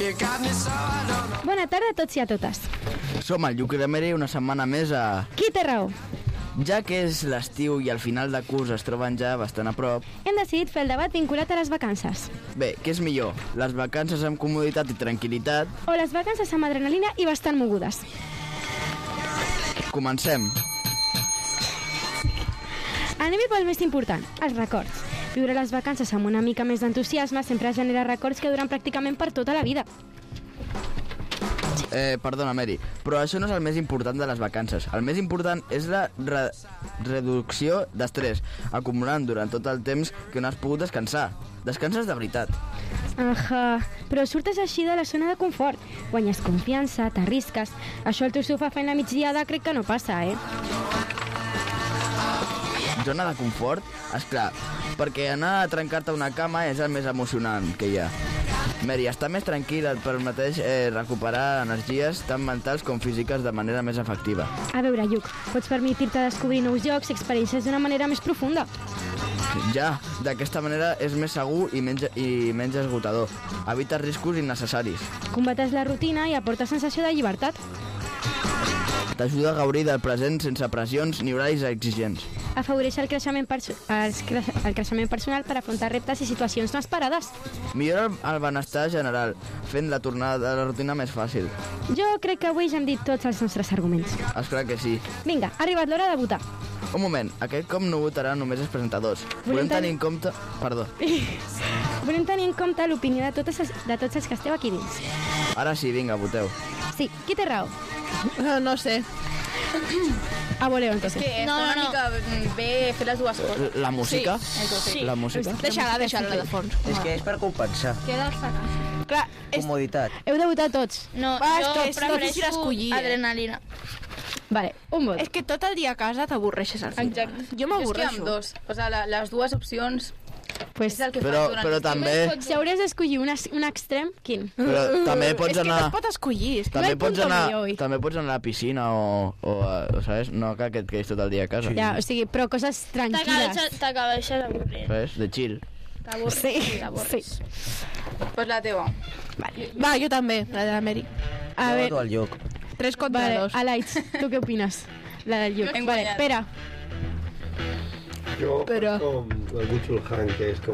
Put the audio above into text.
Bona tarda a tots i a totes. Som el Lluc i la Mary una setmana més a... Qui té raó? Ja que és l'estiu i al final de curs es troben ja bastant a prop, Hem decidit fer el debat vinculat a les vacances. bé, què és millor? Les vacances amb comoditat i tranquil·litat? O les vacances amb adrenalina i bastant mogudes. Comencem. Anem-hi pel més important, els records. Viure les vacances amb una mica més d'entusiasme sempre genera records que duren pràcticament per tota la vida. Perdona, Mary, però això no és el més important de les vacances. El més important és la reducció d'estrès, acumulant durant tot el temps que no has pogut descansar. Descanses de veritat. Ahà, però surtes així de la zona de confort. Guanyes confiança, t'arrisques. Això al teu sofà fent la migdiada crec que no passa, Zona de confort? Esclar, perquè anar a trencar-te una cama és el més emocionant que hi ha. Mary, estar més tranquil et permeteix recuperar energies tant mentals com físiques de manera més efectiva. A veure, Lluc, pots permetir-te descobrir nous llocs i experiències d'una manera més profunda. Ja, d'aquesta manera és més segur i menys esgotador. Evites riscos innecessaris. Combates la rutina i aporta sensació de llibertat. T'ajuda a gaudir del present sense pressions ni horaris exigents. Afavoreix el creixement personal per afrontar reptes i situacions no esperades. Millora el benestar general, fent la tornada de la rutina més fàcil. Jo crec que avui ja hem dit tots els nostres arguments. Esclar que sí. Vinga, ha arribat l'hora de votar. Un moment, aquest cop no votaran només els presentadors. Volem tenir en compte... Perdó. Volem tenir en compte l'opinió de tots els que esteu aquí dins. Ara sí, vinga, voteu. Sí, qui té raó? No sé. A voleu, entonces. Que és una mica bé fer les dues coses. La música? Sí. La música? Deixa-la de fons. És que és per compensar. Clar, Comoditat. Heu de votar tots. No, Va, jo és que és difícil escollir, adrenalina. Vale, un vot. és que tot el dia a casa t'avorreixes al final. Exacte. Jo m'avorreixo. És que amb dos. O sigui, les dues opcions Pues, és el que Però, fas durant però l'estiu. també... si hauràs d'escollir un extrem, quin? Però també pots És que anar... no es pot escollir. És que També No hay pots punto anar, medio hoy. també pots anar a la piscina o ¿sabes? No cal que et quedis tot el dia a casa. Ja, o sigui, però coses tranquil·les. T'acabeixes avorrint. ¿Sabes? De chill. Sí. Pues la teva. Va, jo també, la de la Mary. A Jo veure, voto al Lluc. 3 contra vale, 2. Alaitz, tu què opines? La del Lluc. Hem Vale, guanyat. Pere. Jo Però- com el Butxul Han, que és com